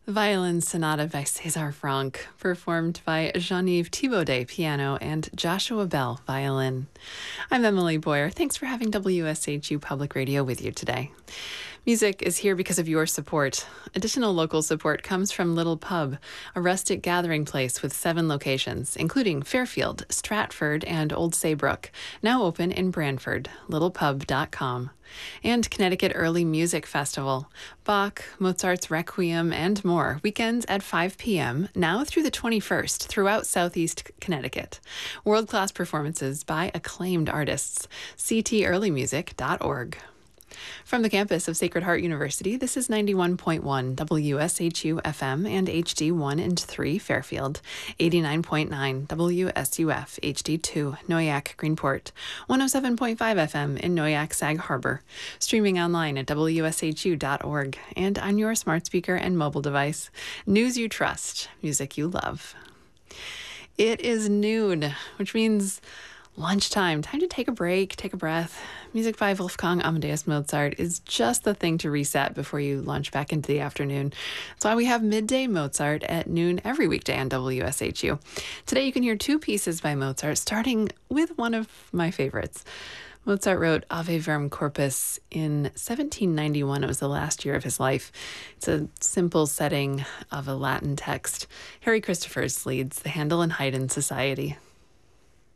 Violin Sonata by César Franck, performed by Jean-Yves Thibaudet, piano, and Joshua Bell, violin. I'm Emily Boyer. Thanks for having WSHU Public Radio with you today. Music is here because of your support. Additional local support comes from Little Pub, a rustic gathering place with 7 locations, including Fairfield, Stratford, and Old Saybrook, now open in Brantford, littlepub.com. And Connecticut Early Music Festival, Bach, Mozart's Requiem, and more, weekends at 5 p.m., now through the 21st, throughout Southeast Connecticut. World-class performances by acclaimed artists. ctearlymusic.org. From the campus of Sacred Heart University, this is 91.1 WSHU FM and HD1 and 3 Fairfield, 89.9 WSUF HD2 Noyak Greenport, 107.5 FM in Noyak Sag Harbor, streaming online at WSHU.org and on your smart speaker and mobile device. News you trust, music you love. It is noon, which means lunchtime, time to take a break, take a breath. Music by Wolfgang Amadeus Mozart is just the thing to reset before you launch back into the afternoon. That's why we have Midday Mozart at noon every weekday on WSHU. Today you can hear 2 pieces by Mozart, starting with one of my favorites. Mozart wrote Ave Verum Corpus in 1791. It was the last year of his life. It's a simple setting of a Latin text. Harry Christophers leads the Handel and Haydn Society.